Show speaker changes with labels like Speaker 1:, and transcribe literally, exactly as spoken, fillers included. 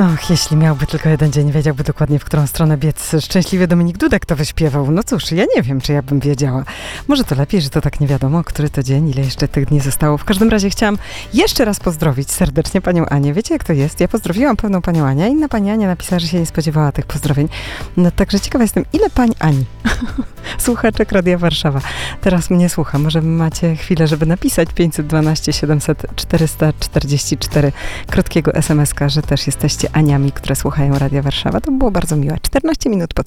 Speaker 1: Och, jeśli miałby tylko jeden dzień, wiedziałby dokładnie, w którą stronę biec. Szczęśliwie Dominik Dudek to wyśpiewał. No cóż, ja nie wiem, czy ja bym wiedziała. Może to lepiej, że to tak nie wiadomo, który to dzień, ile jeszcze tych dni zostało. W każdym razie chciałam jeszcze raz pozdrowić serdecznie panią Anię. Wiecie, jak to jest? Ja pozdrowiłam pewną panią Anię, a inna pani Ania napisała, że się nie spodziewała tych pozdrowień. No także ciekawa jestem, ile pań Ani, słuchaczek Radia Warszawa, teraz mnie słucha. Może macie chwilę, żeby napisać pięćset dwanaście siedemset czterysta czterdzieści cztery krótkiego es em eska, że też jesteście Aniami, które słuchają Radia Warszawa. To było bardzo miłe. czternaście minut po